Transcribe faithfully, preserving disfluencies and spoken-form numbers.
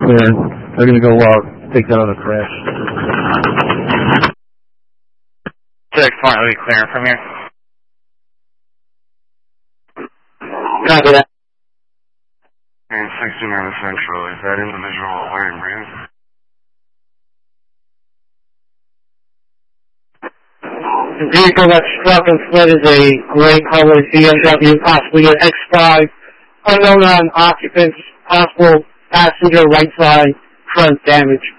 clear. They're going to go uh, take that other crash. six point, are we clearing from here? Copy that. And sixty-nine Central, is that individual wearing green? The vehicle that struck and fled is a gray colored B M W, possibly an X five. Unknown on occupants, possible passenger right side front damage.